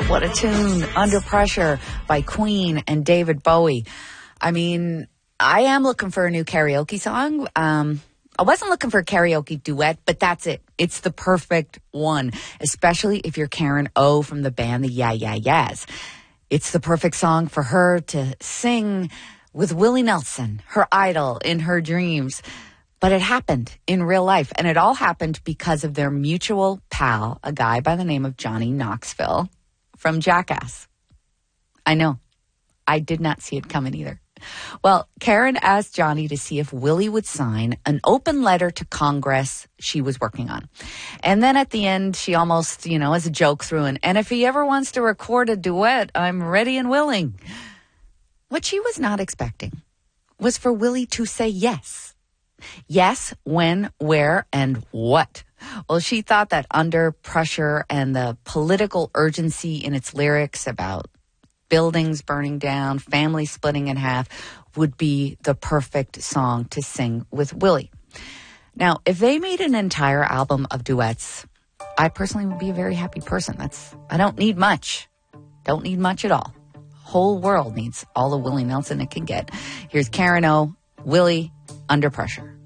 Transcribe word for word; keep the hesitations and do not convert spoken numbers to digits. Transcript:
What a tune. Under Pressure by Queen and David Bowie. I mean, I am looking for a new karaoke song. Um, I wasn't looking for a karaoke duet, but that's it. It's the perfect one, especially if you're Karen O from the band The Yeah Yeah Yeahs. It's the perfect song for her to sing with Willie Nelson, her idol in her dreams. But it happened in real life, and it all happened because of their mutual pal, a guy by the name of Johnny Knoxville from Jackass. I know. I did not see it coming either. Well, Karen asked Johnny to see if Willie would sign an open letter to Congress she was working on. And then at the end, she almost, you know, as a joke threw in, and if he ever wants to record a duet, I'm ready and willing. What she was not expecting was for Willie to say yes. Yes, when, where, and what. Well, she thought that Under Pressure and the political urgency in its lyrics about buildings burning down, families splitting in half would be the perfect song to sing with Willie. Now, if they made an entire album of duets, I personally would be a very happy person. That's, I don't need much. Don't need much at all. Whole world needs all the Willie Nelson it can get. Here's Karen O, Willie, Under Pressure.